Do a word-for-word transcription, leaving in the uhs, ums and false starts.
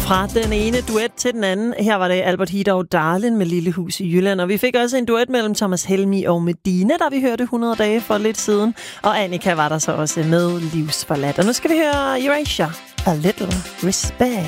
Fra den ene duet til den anden. Her var det Albert Hedau Darlin med Lille Hus i Jylland. Og vi fik også en duet mellem Thomas Helmig og Medina, der vi hørte hundrede dage for lidt siden. Og Annika var der så også med Livsforladt. Og nu skal vi høre Erasure, A Little Respect.